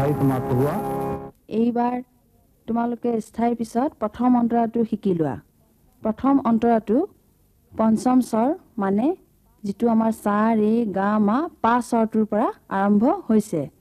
স্থায়ী সমাপ্ত হোৱা। এইবাৰ তোমালোকে স্থায়ীৰ পিছত প্ৰথম অন্তৰাটো শিকি লোৱা। প্ৰথম অন্তৰাটো পঞ্চম স্বৰ মানে যিটো আমাৰ সা ৰে গা মা পা স্বৰটোৰ পৰা আৰম্ভ হৈছে।